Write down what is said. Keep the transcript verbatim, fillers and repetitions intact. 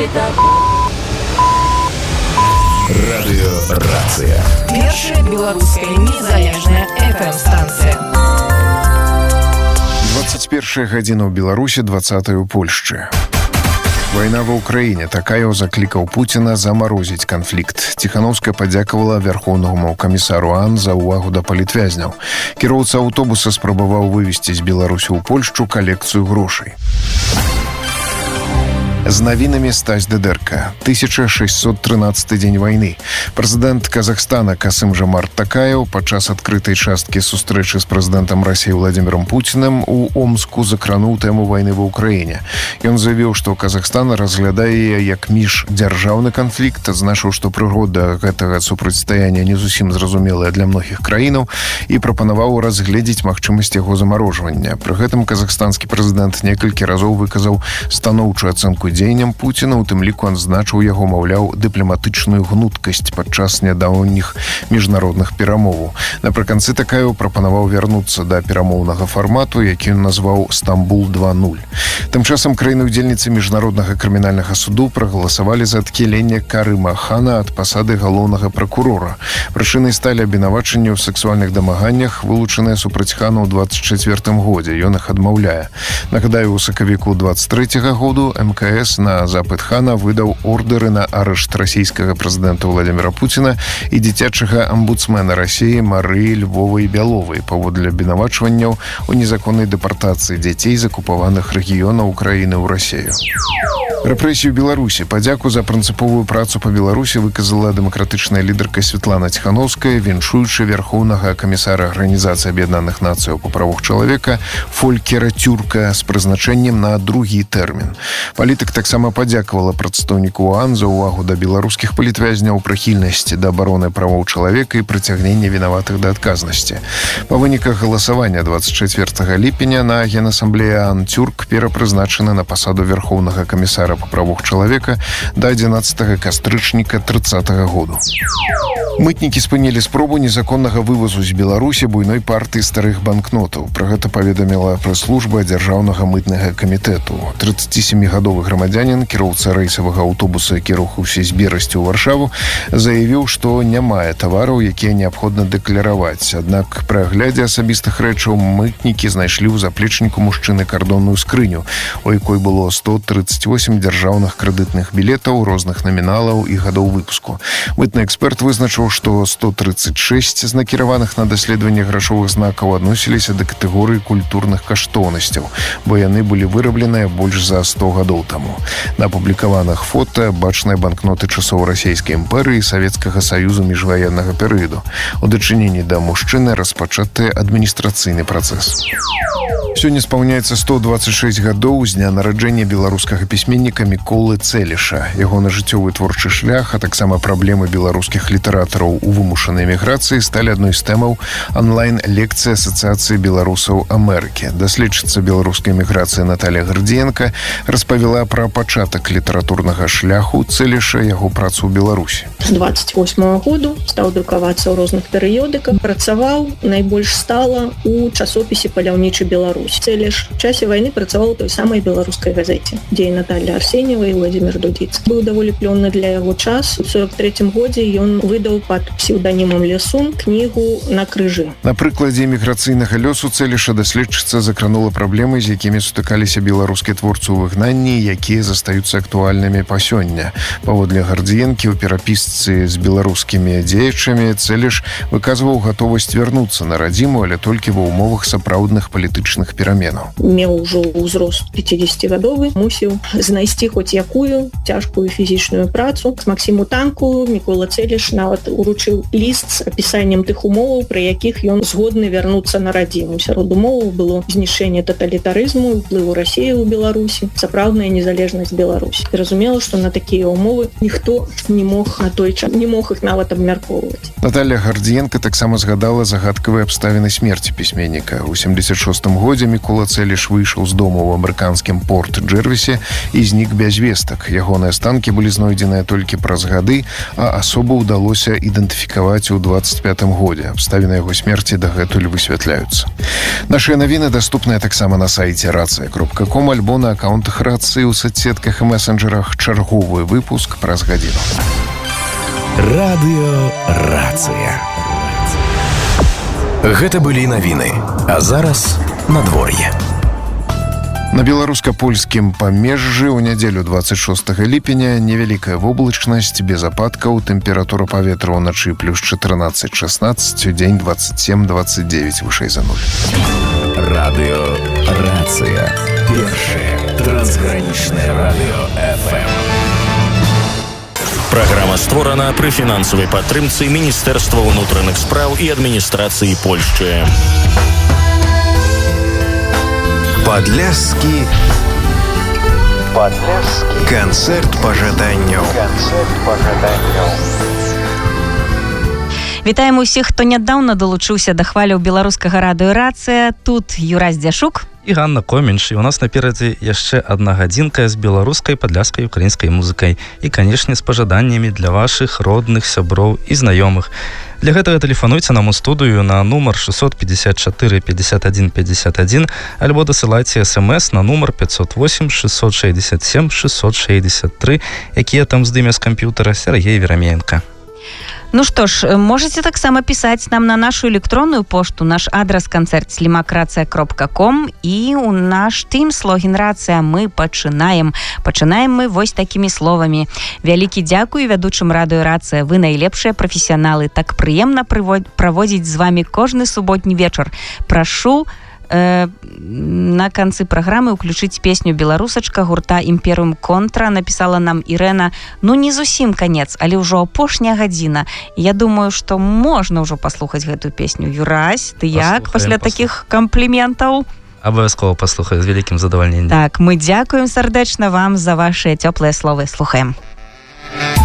Сёлета Радыёрацыя. Першая беларуская незалежная эф эм-станцыя. двадцать першая гадзіна ў Беларусі, двадцатая ў Польшчы. Вайна ва ўкраіне. Такаяў заклікаў Пуціна замарозіць канфлікт. Ціхановская падзякавала вярхоўнаму камісару АН за ўвагу да палітвязняў. Кіроўца аўтобуса спрабаваў вывезці з Беларусі ў Польшчу калекцыю грошай. З навінамі Стась Дедерка. тысяча шэсцьсот трынаццаты дзень вайны. Прэзідэнт Казахстана Касым-Жомарт Такаяў падчас адкрытай часткі сустрэчы з прэзідэнтам Расіі Владзімірам Пуцінам у Омску закрануў тэму вайны ва ўкраіне. Ён заявіў, што Казахстан разглядае як міждзяржаўны канфлікт, адзначыў, што прырода гэтага супрацьстаяння не зусім зразумелая для многіх краінаў і прапанаваў разгледзець магчымасць яго замарожвання. Пры гэтым казахстанскі прэзідэнт некалькі разоў выказаў станоўчую ацэнку дзеянням Пуціна, у тым ліку адзначыў яго, маўляў, дыпламатычную гнуткасць падчас нядаўніх міжнародных перамоваў. Напрыканцы Такаяў прапанаваў вярнуцца да перамоўнага фармату, які ён назваў «Стамбул два нуль». Тым часам краіны-удзельніцы міжнароднага крымінальнага суду прагаласавалі за адхіленне Карыма Хана ад пасады галоўнага пракурора. Прычынай сталі абвінавачанні ў сексуальных дамаганнях, вылучаныя супраць Хана ў двадцать чацвёртым годзе. Ён іх адмаўляе. Нагадаю, у сакавіку двадцать трэцяга году эм ка эс на запыт Хана выдаў ордеры на арышт расійскага прэзідэнта Владзіміра Пуціна і дзіцячага амбудсмена Расіі Марыі Львовай Бяловай паводле абвінавачванняў у незаконнай дэпартацыі дзяцей з акупаваных рэгіёнаў Украіны ў Расію. Рэпрэсію Беларусі. Падзяку за прынцыповую працу па Беларусі выказала дэмакратычная лідарка Святлана Ціхановская, віншуючы вярхоўнага камісара Арганізацыі Аб'яднаных Нацыяў па правах чалавека Фолькера Тюрка з прызначэннем на другі тэрмін. Палітык таксама падзякавала прадстаўніку АН за ўвагу да беларускіх палітвязняў, прыхільнасці да абароны правоў чалавека і прыцягнення вінаватых да адказнасці. Па выніках галасавання двадцать чацвёртага ліпеня на Генасамблеі АН Тюрк перапрызначаны на пасаду вярхоўнага камісара па правах чалавека да адзінаццатага кастрычніка трыццатага году. Мытнікі спынілі спробу незаконнага вывазу з Беларусі буйной партыі старых банкнотаў. Пра гэта паведаміла прэс-служба дзяржаўнага мытнага камітэту. трыццацісямігадовы грамадзянін, кіроўца рэйсавага аўтобуса, які рухаўся з Берасці ў Варшаву, заявіў, што не мае тавараў, якія неабходна дэклараваць. Аднак пры аглядзе асабістых рэчаў мытнікі знайшлі ў заплечніку мужчыны кардонную скрыню, у якой было сто тридцать восемь дзяржаўных крэдытных білетаў розных наміналаў і гадоў выпуску. Мытны эксперт вызначыў, што сто тридцать шесть з накіраваных на даследаванне грашовых знакаў адносіліся да катэгорыі культурных каштоўнасцяў, бо яны былі вырабленыя больш за сто гадоў таму. На апублікаваных фота бачныя банкноты часоў расійскай імперыі і Савецкага Саюзу міжваеннага перыяду. У дачыненні да мужчыны распачаты адміністрацыйны працэс. Сёння спаўняецца сто двадцать шесть гадоў з дня нараджэння беларускага пісьменніка Міколы Цэліша. Ягоны жыццёвы творчы шлях, а таксама праблемы беларускіх літаратараў у вымушанай эміграцыі сталі адной з тэмаў онлайн-лекцыі Асацыяцыі беларусаў Амерыкі. Даследчыца беларускай эміграцыі Наталія Гардзіенка распавяла пра пачатак літаратурнага шляху Цэліша, яго працу ў Беларусі. З двадцать восьмага году стаў друкавацца ў розных перыёдыках, працаваў найбольш стала у часопісе «Паляўнічы Беларусь». Цэліш в часе вайны працаваў у той самай беларускай газеце, дзе і Наталья Арсеньева і Владзімір Дудзіцкі. Быў даволі плённы для яго час. У сорок трэцім годзе ён выдаў пад псеўданімам Лясун кнігу «На крыжы». На прыкладзе эміграцыйнага лёсу Цэліша даследчыца закранула праблемы, з якімі сутыкаліся беларускія творцы ў выгнанні, якія застаюцца актуальнымі па сёння. Паводле Гардзіенкі, у перапісцы з беларускімі дзеячамі Цэліш выказваў гатовасць вярнуцца на радзіму, але толькі ва ўмовах сапраўдных палітычных пераменаў. Меў ужо ўзрост пяцідзесяцігадовы, мусіў знайсці хоць якую цяжкую фізічную працу. З Максіму Танку Мікола Цэліш нават уручыў ліст з апісаннем тых умоваў, пры якіх ён згодны вярнуцца на радзіму. Сярод умоваў было знішчэнне таталітарызму, уплыву Расіі ў Беларусі, сапраўдная незалежнасць Беларусі. Зразумела, што на такія умовы ніхто не мог на той час, не мог іх нават абмяркоўваць. Наталія Гардзіенка таксама згадала загадкавыя абставіны смерці пісьменніка. У сямдзесят шостым годзе годзе Мікола Цэліш выйшаў з дому ў амерыканскім Порт-Джэрвісе і знік без вестак. Ягоныя астанкі былі знойдзеныя толькі праз гады, а асобу ўдалося ідэнтыфікаваць у двадцать пятым годзе. Абставіны яго смерці дагэтуль высвятляюцца. Нашыя навіны даступныя таксама на сайце рацыя кропка ком альбо на акаунтах рацыі ў соцсетках і месенджерах. Чарговы выпуск праз гадзіну. Радыё Рацыя. Гэта былі навіны. А зараз надвор'е. На беларуска-польскім памежжы ў нядзелю двадцать шостага ліпеня невялікая воблачнасць, без ападкаў, тэмпература паветра ўначы плюс чатырнаццаць шэснаццаць, у дзень двадцать семь двадцать девять, вышэй за нуль. Радыё Рацыя. Першае трансгранічнае радыё эф эм. Праграма створана пры фінансавай падтрымцы Міністэрства ўнутраных спраў і адміністрацыі Польшчы. Падляскі. Падляскі. Канцэрт пажаданняў. Канцэрт пажаданняў. Вітаем усіх, хто нядаўна далучыўся да хваляў беларускага радыё Рацыя. Тут Юрась Дзяшук і Ганна Комінч. І у нас наперадзе яшчэ адна гадзінка з беларускай, падляскай, украінскай музыкай. І, канешне, з пажаданнямі для вашых родных, сяброў і знаёмых. Для гэтага тэлефануйце нам у студыю на нумар шестьсот пятьдесят четыре пятьдесят один пятьдесят один альбо дасылайце смс на нумар пятьсот восемь шестьсот шестьдесят семь шестьсот шестьдесят три, якія там здыме з камп'ютара Сергей Верамеенко. Ну што ж, можете таксама пісаць нам на нашу электронную пошту. Наш адрас канцэрт слімак рацыя кропка ком і у наш тым слогін рацыя. Мы пачынаем. Пачынаем мы вось такімі словамі. Вялікі дзякуй вядучым радыё Рацыя. Вы найлепшыя прафесіяналы. Так прыемна праводзіць з вамі кожны суботні вечар. Прашу на канцы праграмы ўключыць песню «Беларусачка» гурта «Імперыум Контра». Напісала нам Ірэна. Ну, не зусім канец, але ўжо апошняя гадзіна. Я думаю, што можна ўжо паслухаць гэтую песню. Юрась, ты як пасля такіх кампліментаў? Абавязкова паслухаю з вялікім задавальненнем. Так, мы дзякуем сардэчна вам за вашыя цёплыя словы. Слухаем.